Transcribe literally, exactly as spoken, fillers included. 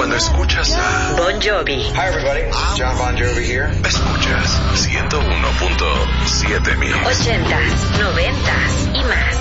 cuando escuchas a Bon Jovi. Hi everybody, John Bon Jovi here. Escuchas ciento uno punto siete mil. Ochentas, noventas y más.